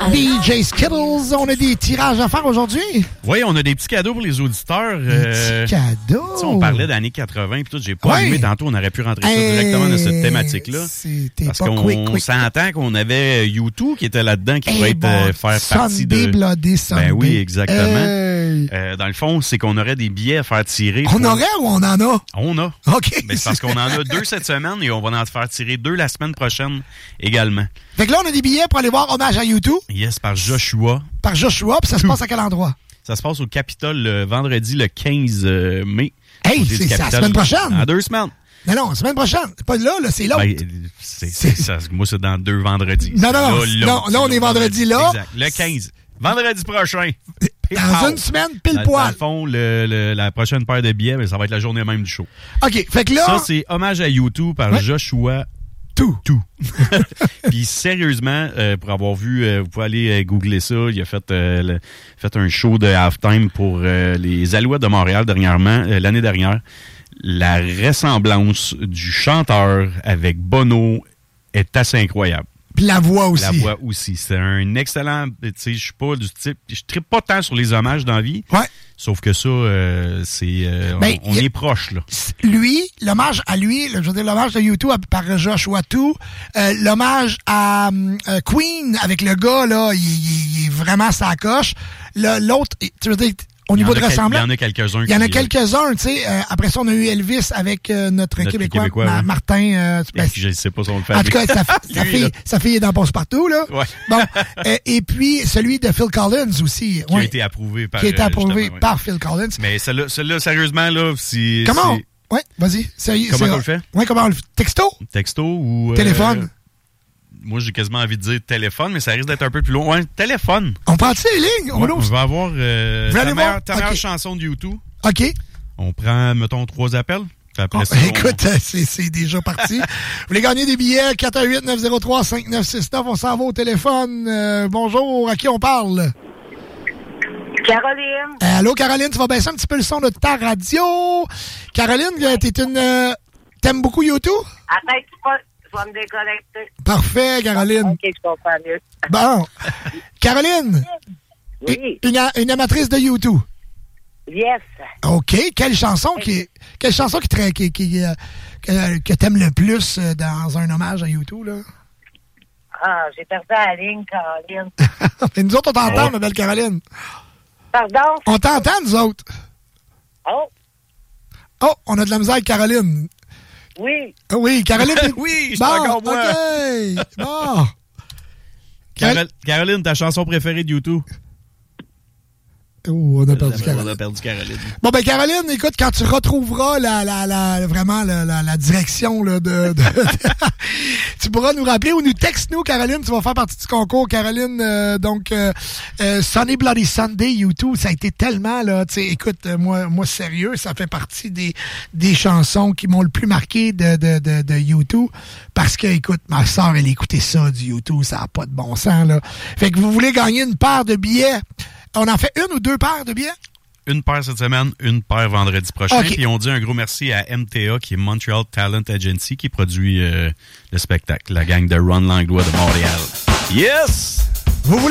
DJ Skittles, on a des tirages à faire aujourd'hui? Oui, on a des petits cadeaux pour les auditeurs. Des petits cadeaux? On parlait d'années 80 puis tout. J'ai pas allumé tantôt. On aurait pu rentrer ça directement dans cette thématique-là. Parce qu'on s'entend qu'on avait U2 qui était là-dedans, qui pourrait faire partie de... Bloody Sunday. Ben oui, exactement. Dans le fond, c'est qu'on aurait des billets à faire tirer. On aurait ou on en a? On a. OK. Ben, c'est parce qu'on en a 2 cette semaine et on va en faire tirer 2 la semaine prochaine également. Fait que là, on a des billets pour aller voir Hommage à U2. Yes, par Joshua. Par Joshua, puis ça se passe à quel endroit? Ça se passe au Capitole le vendredi le 15 mai. Hey, c'est la semaine prochaine. Dans 2 semaines. Non, la semaine prochaine. C'est pas là, c'est l'autre. Ben, moi, c'est dans 2 vendredis. Non, là, on est vendredi là. Exact. Le 15. Vendredi prochain. Dans une semaine, pile poil. Dans le fond, la prochaine paire de billets, ça va être la journée même du show. OK, fait que là... Ça, c'est Hommage à U2 par Joshua. Tout. Puis sérieusement, pour avoir vu, vous pouvez aller googler ça, il a fait un show de halftime pour les Alouettes de Montréal dernièrement, l'année dernière. La ressemblance du chanteur avec Bono est assez incroyable. Puis la voix aussi. La voix aussi. C'est un excellent... Tu sais, je suis pas du type... Je trippe pas tant sur les hommages dans la vie. Ouais. Sauf que ça, c'est... on est proche, là. Lui, l'hommage à lui, je veux dire, l'hommage de U2 par Joshua Tout, l'hommage à Queen avec le gars, là, il est vraiment sa coche. L'autre, tu veux dire... Au niveau de ressemblance. Il y en a quelques-uns. Il y en a quelques-uns, tu sais. Après ça, on a eu Elvis avec notre Québécois Martin. Je ne sais pas si on le fait. En tout cas, sa fille est dans Passe-Partout, là. Ouais. Bon. Et puis, celui de Phil Collins aussi. Qui a été approuvé par Phil Collins. Mais celui-là, sérieusement, là, si... Comment? Oui, vas-y. Comment on le fait? Oui, comment on le fait? Texto? Texto ou... Téléphone? Moi, j'ai quasiment envie de dire téléphone, mais ça risque d'être un peu plus long. Ouais, téléphone. On prend-tu les lignes? On va avoir ta meilleure chanson de U2. OK. On prend, mettons, 3 appels. Après ça, écoute, c'est déjà parti. Vous voulez gagner des billets? 418-903-5969. On s'en va au téléphone. Bonjour, à qui on parle? Caroline. Allô, Caroline, tu vas baisser un petit peu le son de ta radio. Caroline, t'aimes beaucoup U2? Attends, je vais me déconnecter. Parfait, Caroline. OK, je comprends mieux. Bon. Caroline. Oui. Une amatrice de U2. Yes. OK. Quelle chanson que t'aimes le plus dans un hommage à U2, là? Ah, j'ai perdu la ligne, Caroline. Mais nous autres, on t'entend, ma belle Caroline. Pardon? On t'entend, nous autres. Oh, on a de la misère avec Caroline. Oui. Oui, Caroline. Oui, je suis encore moi. OK. Bon. Caroline, ta chanson préférée de U2? Oh, on a perdu Caroline. On a perdu Caroline. Bon, ben, Caroline, écoute, quand tu retrouveras vraiment la direction, là, tu pourras nous rappeler ou nous texte-nous, Caroline. Tu vas faire partie du concours, Caroline. Sunny Bloody Sunday, U2, ça a été tellement, là, tu sais, écoute, moi, sérieux, ça fait partie des chansons qui m'ont le plus marqué de U2. Parce que, écoute, ma soeur, elle écoutait ça, du U2, ça n'a pas de bon sens, là. Fait que vous voulez gagner une paire de billets. On en fait 1 ou 2 paires de billets? Une paire cette semaine, une paire vendredi prochain. Okay. Puis on dit un gros merci à MTA, qui est Montreal Talent Agency, qui produit le spectacle. La gang de Ron Langlois de Montréal. Yes! Vous voulez